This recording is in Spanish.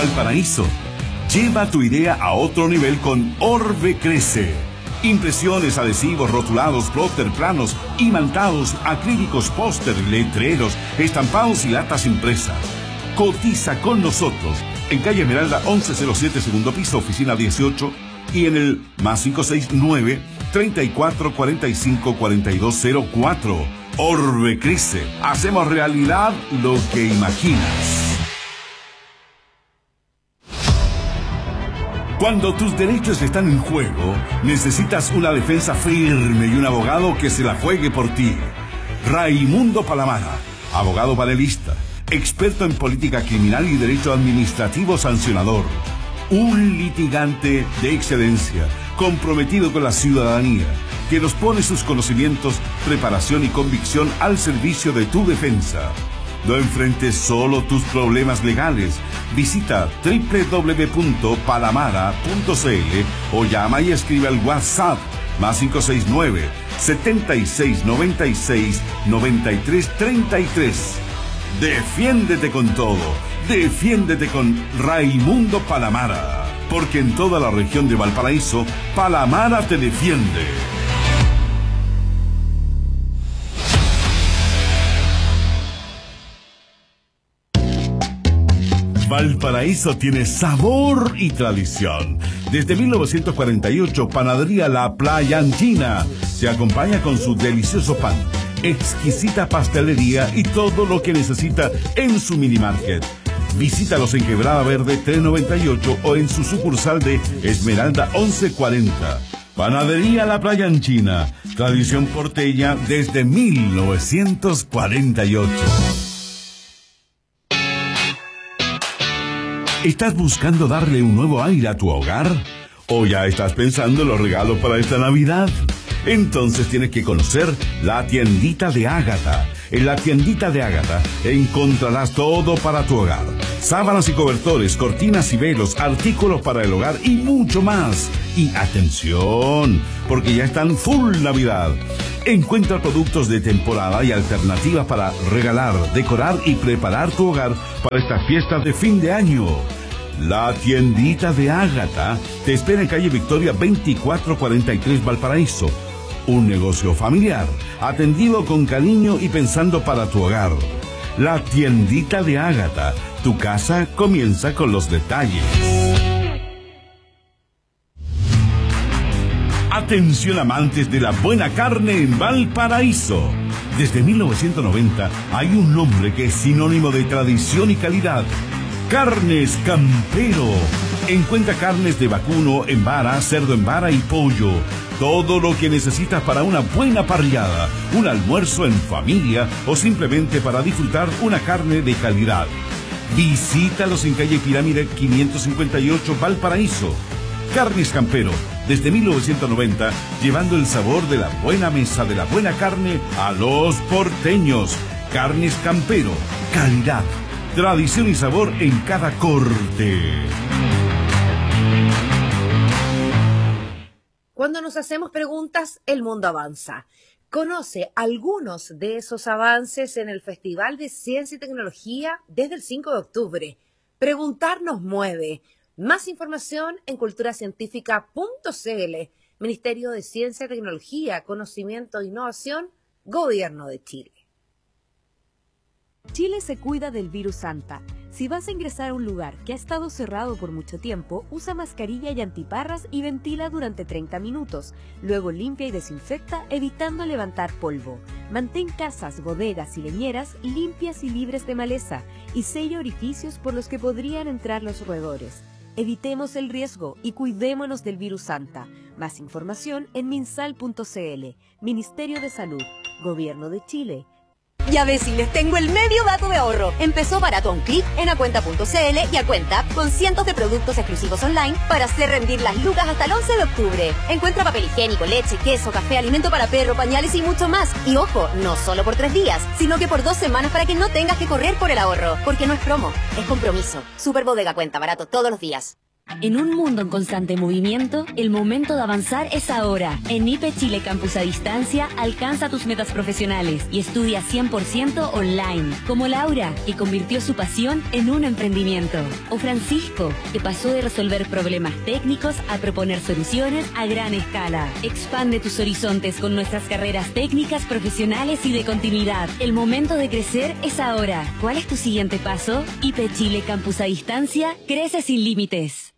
Valparaíso. Lleva tu idea a otro nivel con Orbe Crece. Impresiones, adhesivos, rotulados, plotter, planos, imantados, acrílicos, póster, letreros, estampados y latas impresas. Cotiza con nosotros en calle Esmeralda 1107, segundo piso, oficina 18, y en el +569 34 45 4204. Orbe Crece. Hacemos realidad lo que imaginas. Cuando tus derechos están en juego, necesitas una defensa firme y un abogado que se la juegue por ti. Raimundo Palamara, abogado panelista, experto en política criminal y derecho administrativo sancionador. Un litigante de excelencia, comprometido con la ciudadanía, que nos pone sus conocimientos, preparación y convicción al servicio de tu defensa. No enfrentes solo tus problemas legales. Visita www.palamara.cl o llama y escribe al WhatsApp +569 76 96 93 33. Defiéndete con todo. Defiéndete con Raimundo Palamara. Porque en toda la región de Valparaíso, Palamara te defiende. Valparaíso tiene sabor y tradición. Desde 1948, Panadería La Playanchina se acompaña con su delicioso pan, exquisita pastelería y todo lo que necesita en su mini market. Visítalos en Quebrada Verde 398 o en su sucursal de Esmeralda 1140. Panadería La Playanchina, tradición porteña desde 1948. ¿Estás buscando darle un nuevo aire a tu hogar? ¿O ya estás pensando en los regalos para esta Navidad? Entonces tienes que conocer la tiendita de Ágata. En la tiendita de Ágata encontrarás todo para tu hogar. Sábanas y cobertores, cortinas y velos, artículos para el hogar y mucho más. Y atención, porque ya están full Navidad. Encuentra productos de temporada y alternativas para regalar, decorar y preparar tu hogar para estas fiestas de fin de año. La tiendita de Ágata te espera en calle Victoria 2443 Valparaíso. Un negocio familiar, atendido con cariño y pensando para tu hogar. La tiendita de Ágata. Tu casa comienza con los detalles. Atención amantes de la buena carne en Valparaíso. Desde 1990 hay un nombre que es sinónimo de tradición y calidad. Carnes Campero. Encuentra carnes de vacuno en vara, cerdo en vara y pollo. Todo lo que necesitas para una buena parrillada, un almuerzo en familia o simplemente para disfrutar una carne de calidad. Visítalos en calle Pirámide 558 Valparaíso. Carnes Campero, desde 1990, llevando el sabor de la buena mesa de la buena carne a los porteños. Carnes Campero, calidad, tradición y sabor en cada corte. Cuando nos hacemos preguntas, el mundo avanza. Conoce algunos de esos avances en el Festival de Ciencia y Tecnología desde el 5 de octubre. Preguntar nos mueve. Más información en culturacientífica.cl. Ministerio de Ciencia, Tecnología, Conocimiento e Innovación, Gobierno de Chile. Chile se cuida del virus Santa. Si vas a ingresar a un lugar que ha estado cerrado por mucho tiempo, usa mascarilla y antiparras y ventila durante 30 minutos. Luego limpia y desinfecta, evitando levantar polvo. Mantén casas, bodegas y leñeras limpias y libres de maleza y sella orificios por los que podrían entrar los roedores. Evitemos el riesgo y cuidémonos del virus Santa. Más información en minsal.cl. Ministerio de Salud, Gobierno de Chile. Ya ves, si les tengo el medio dato de ahorro. Empezó barato a un clic en acuenta.cl y Acuenta con cientos de productos exclusivos online para hacer rendir las lucas hasta el 11 de octubre. Encuentra papel higiénico, leche, queso, café, alimento para perro, pañales y mucho más. Y ojo, no solo por 3 días, sino que por 2 semanas para que no tengas que correr por el ahorro. Porque no es promo, es compromiso. Super Bodega Cuenta, barato todos los días. En un mundo en constante movimiento, el momento de avanzar es ahora. En IPE Chile Campus a Distancia, alcanza tus metas profesionales y estudia 100% online. Como Laura, que convirtió su pasión en un emprendimiento. O Francisco, que pasó de resolver problemas técnicos a proponer soluciones a gran escala. Expande tus horizontes con nuestras carreras técnicas, profesionales y de continuidad. El momento de crecer es ahora. ¿Cuál es tu siguiente paso? IPE Chile Campus a Distancia, crece sin límites.